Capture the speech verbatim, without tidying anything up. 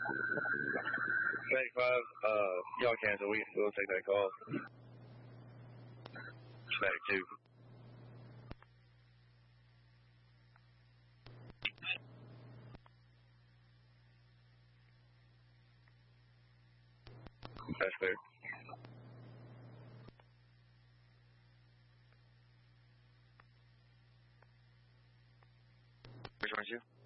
ninety-five, uh, y'all cancel. We, we'll take that call. Static two. That's fair. Which one's you?